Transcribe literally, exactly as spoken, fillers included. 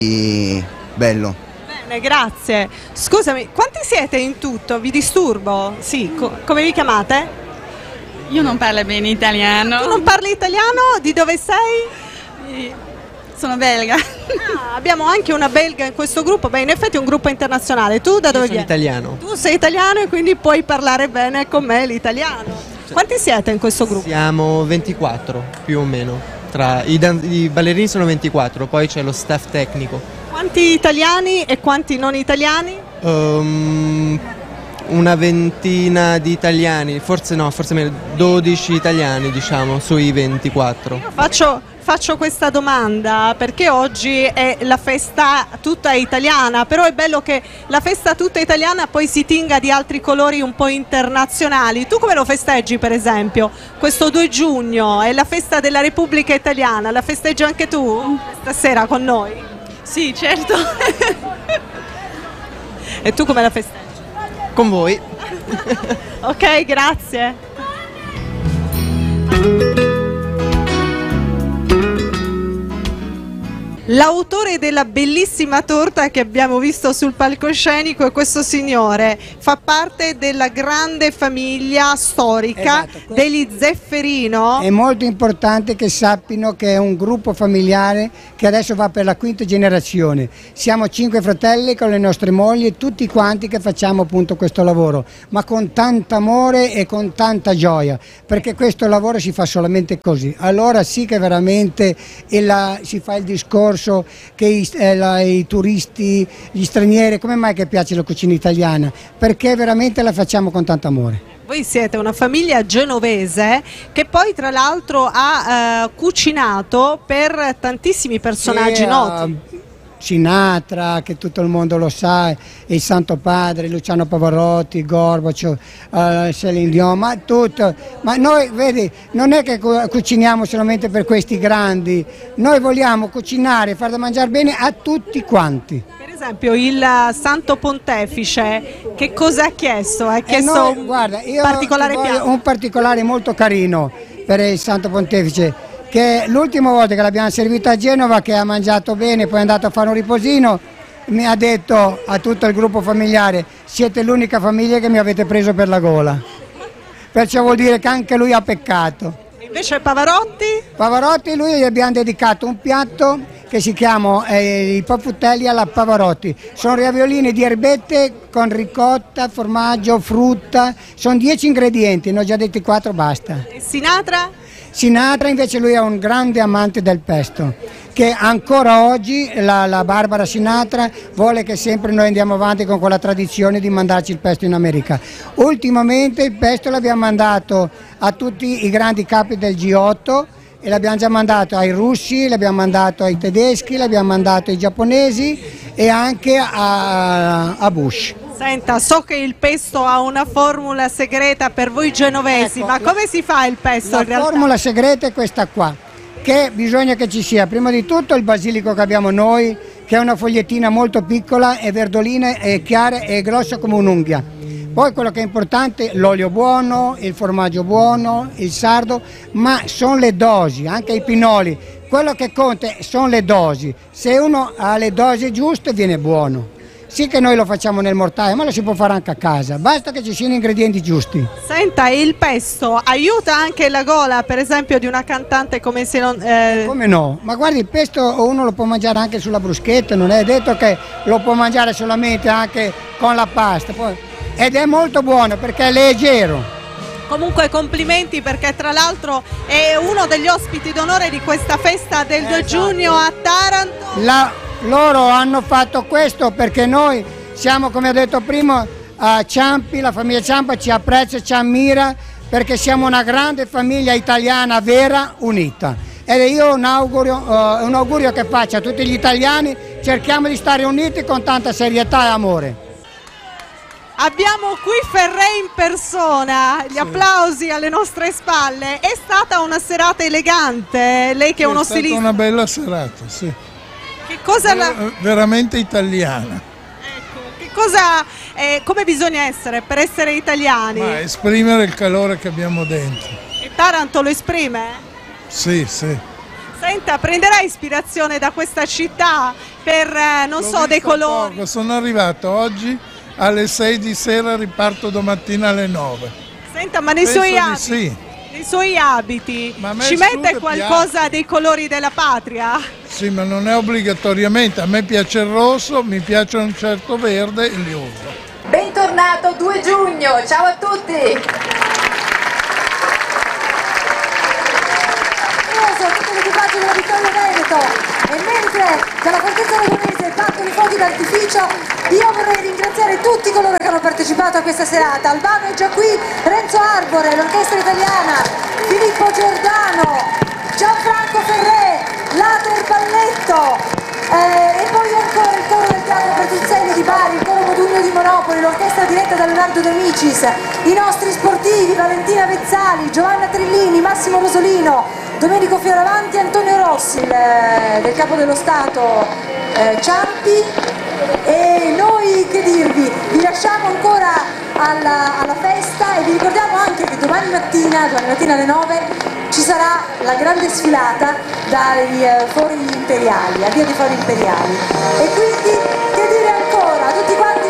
bello. Bene, grazie. Scusami, quanti siete in tutto? Vi disturbo? Sì, co- come vi chiamate? Io non parlo bene italiano. Tu non parli italiano? Di dove sei? Sono belga. Ah, abbiamo anche una belga in questo gruppo. Beh, in effetti è un gruppo internazionale. Tu da dove Io sono vieni? italiano. Tu sei italiano e quindi puoi parlare bene con me l'italiano. Quanti siete in questo gruppo? Siamo ventiquattro più o meno. Tra i, dan- i ballerini sono ventiquattro, poi c'è lo staff tecnico. Quanti italiani e quanti non italiani? Um, una ventina di italiani, forse no, forse meno, dodici italiani diciamo sui ventiquattro. Io faccio, faccio questa domanda perché oggi è la festa tutta italiana, però è bello che la festa tutta italiana poi si tinga di altri colori un po' internazionali. Tu come lo festeggi, per esempio? Questo due giugno è la festa della Repubblica Italiana, la festeggi anche tu stasera con noi? Sì, certo. E tu come la festeggi? Con voi. Ok, grazie. L'autore della bellissima torta che abbiamo visto sul palcoscenico è questo signore, fa parte della grande famiglia storica, esatto, degli Zefferino. È molto importante che sappiano che è un gruppo familiare che adesso va per la quinta generazione. Siamo cinque fratelli con le nostre mogli e tutti quanti che facciamo appunto questo lavoro, ma con tanto amore e con tanta gioia, perché questo lavoro si fa solamente così. Allora sì che veramente il, si fa il discorso che i, eh, la, i turisti, gli stranieri, come mai che piace la cucina italiana? Perché veramente la facciamo con tanto amore. Voi siete una famiglia genovese che poi tra l'altro ha eh, cucinato per tantissimi personaggi Sì, noti. Uh, Sinatra, che tutto il mondo lo sa, il Santo Padre, Luciano Pavarotti, Gorbaciov, uh, Céline Dion, ma tutto. Ma noi, vedi, non è che cuciniamo solamente per questi grandi, noi vogliamo cucinare e far da mangiare bene a tutti quanti. Per esempio il Santo Pontefice, che cosa ha chiesto? Ha chiesto noi, un guarda, io particolare piatto? Un particolare molto carino per il Santo Pontefice, che l'ultima volta che l'abbiamo servito a Genova, che ha mangiato bene, poi è andato a fare un riposino, mi ha detto a tutto il gruppo familiare: siete l'unica famiglia che mi avete preso per la gola. Perciò vuol dire che anche lui ha peccato. Invece Pavarotti? Pavarotti, lui gli abbiamo dedicato un piatto che si chiama eh, i papputtelli alla Pavarotti. Sono raviolini di erbette con ricotta, formaggio, frutta, sono dieci ingredienti, ne ho già detti quattro, basta. E Sinatra? Sinatra invece lui è un grande amante del pesto, che ancora oggi la, la Barbara Sinatra vuole che sempre noi andiamo avanti con quella tradizione di mandarci il pesto in America. Ultimamente il pesto l'abbiamo mandato a tutti i grandi capi del G otto e l'abbiamo già mandato ai russi, l'abbiamo mandato ai tedeschi, l'abbiamo mandato ai giapponesi e anche a, a Bush. Senta, so che il pesto ha una formula segreta per voi genovesi, ecco, ma come si fa il pesto la in realtà? La formula segreta è questa qua, che bisogna che ci sia prima di tutto il basilico che abbiamo noi, che è una fogliettina molto piccola, è verdolina, è chiara e grossa come un'unghia. Poi quello che è importante, l'olio buono, il formaggio buono, il sardo, ma sono le dosi, anche i pinoli. Quello che conta sono le dosi, se uno ha le dosi giuste viene buono. Sì che noi lo facciamo nel mortaio, ma lo si può fare anche a casa, basta che ci siano gli ingredienti giusti. Senta, il pesto aiuta anche la gola, per esempio, di una cantante come se non... Eh... Come no? Ma guardi, il pesto uno lo può mangiare anche sulla bruschetta, non è detto che lo può mangiare solamente anche con la pasta. Poi... ed è molto buono perché è leggero. Comunque complimenti, perché tra l'altro è uno degli ospiti d'onore di questa festa del due giugno a Taranto. La... Loro hanno fatto questo perché noi siamo, come ho detto prima, a Ciampi, la famiglia Ciampa ci apprezza e ci ammira perché siamo una grande famiglia italiana vera, unita. Ed io un augurio, uh, un augurio che faccio a tutti gli italiani: cerchiamo di stare uniti con tanta serietà e amore. Abbiamo qui Ferré in persona, gli sì. Applausi alle nostre spalle. È stata una serata elegante, lei che è uno stilista. È stata una bella serata, sì. Che cosa la... veramente italiana. Ecco, che cosa, eh, come bisogna essere per essere italiani? Ma esprimere il calore che abbiamo dentro. E Taranto lo esprime? Sì, sì. Senta, prenderai ispirazione da questa città per, eh, non L'ho so, dei visto colori? poco, sono arrivato oggi alle sei di sera, riparto domattina alle nove. Senta, ma nei Penso suoi di abiti, sì. nei suoi abiti Ma a me ci il mette sud qualcosa piace. dei colori della patria? Sì, ma non è obbligatoriamente. A me piace il rosso, mi piace un certo verde e li uso. Bentornato due giugno, ciao a tutti! Tutto l'equipaggio della Vittoria Veneto, e mentre dalla Fortezza Aragonese partono i fuochi d'artificio, io vorrei ringraziare tutti coloro che hanno partecipato a questa serata. Albano è già qui, Renzo Arbore, l'orchestra italiana, Filippo Giordano, Gianfranco Ferré, Later Balletto, eh, e poi ancora il coro del Teatro Pertuselli di Bari, il coro Modugno di Monopoli, l'orchestra diretta da Leonardo De Amicis, i nostri sportivi Valentina Vezzali, Giovanna Trillini, Massimo Rosolino, Domenico Fioravanti, Antonio Rossi, il, del Capo dello Stato eh, Ciampi, e noi che dirvi, vi lasciamo ancora alla, alla festa e vi ricordiamo anche che domani mattina, domani mattina alle nove, ci sarà la grande sfilata dai eh, fori imperiali, a via dei fori imperiali. E quindi che dire ancora a tutti quanti?